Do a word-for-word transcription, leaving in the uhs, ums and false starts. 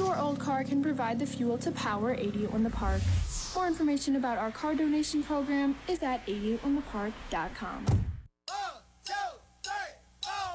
Your old car can provide the fuel to power eighty-eight on the Park. More information about our car donation program is at eighty-eight on the park dot com.